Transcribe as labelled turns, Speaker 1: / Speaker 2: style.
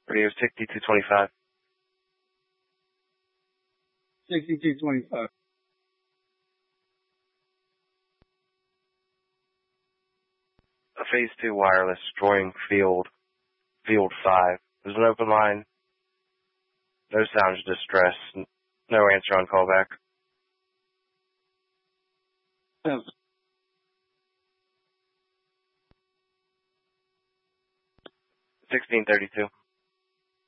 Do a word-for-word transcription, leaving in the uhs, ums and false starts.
Speaker 1: Radio sixty-two twenty-five.
Speaker 2: sixty-two twenty-five.
Speaker 1: A phase two wireless destroying field, field five. There's an open line. No sounds of distress. No answer on callback.
Speaker 2: Yes.
Speaker 1: sixteen thirty-two.